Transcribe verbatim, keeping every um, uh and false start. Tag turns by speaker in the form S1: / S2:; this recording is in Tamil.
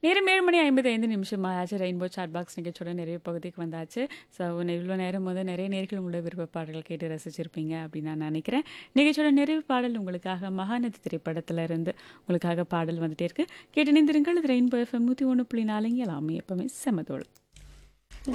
S1: நேரம் ஏழு மணி ஐம்பத்தி ஐந்து நிமிஷம் ஆச்சு. ரெயின்போ சாட் பாக்ஸ் நிகழ்ச்சியோட நிறைய பகுதிக்கு வந்தாச்சு. ஸோ இவ்வளோ நேரம் வந்து நிறைய நேர்கள் உங்களோட விருப்ப பாடல்கள் கேட்டு ரசிச்சிருப்பீங்க அப்படின்னு நான் நினைக்கிறேன். நிகழ்ச்சியோட நிறைவு பாடல் உங்களுக்காக மகாநதி திரைப்படத்துல இருந்து உங்களுக்காக பாடல் வந்துட்டே இருக்கு. கேட்டு நிந்திருங்கள். இது ரெயின்போ எஃப்எம் நூற்றி ஒன்று புள்ளி நாலுங்க எல்லாமே எப்பவுமே செமதோள்.